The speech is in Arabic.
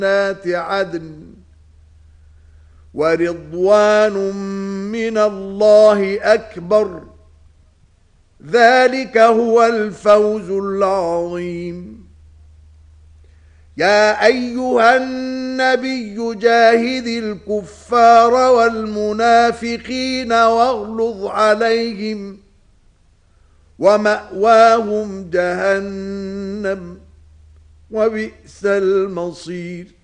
جنات عدن ورضوان من الله أكبر ذلك هو الفوز العظيم. يا أيها النبي جاهد الكفار والمنافقين واغلظ عليهم ومأواهم جهنم وبئس المصير.